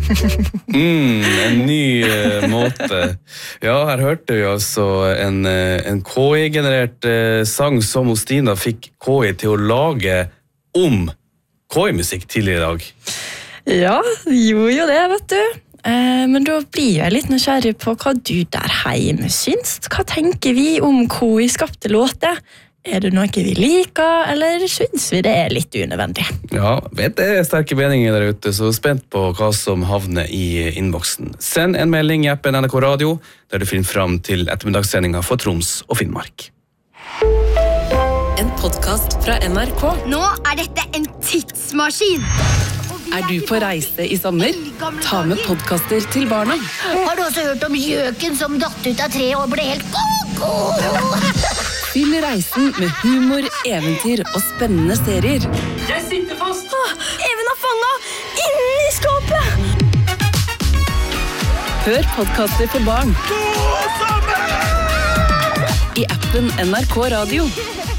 En ny måte. Ja, her hørte vi altså en KI-generert sang som Stina fikk KI til å lage om KI-musikk tidligere i dag. Ja, gjorde jo det, vet du. Men da blir jeg litt nysgjerrig på hva du der hjemme syns. Hva tenker vi om KI-skapte låter? Det noe vi liker, eller syns vi det litt unødvendig? Ja, vet det sterke meninger der ute, så spent på hva som havner i innboksen. Send en melding i appen NRK Radio, der du finner fram til ettermiddagssendingen for Troms og Finnmark. En podcast fra NRK. Nå dette en tidsmaskin. Du på reise i sommer? Ta med podcaster til barna. Har du også hørt om gjøken som datt ut av treet og ble helt koko? Fyll reisen med humor, eventyr og spennende serier. Jeg sitter fast! Even fanget inni skapet! Hør podcaster for barn. I appen NRK Radio.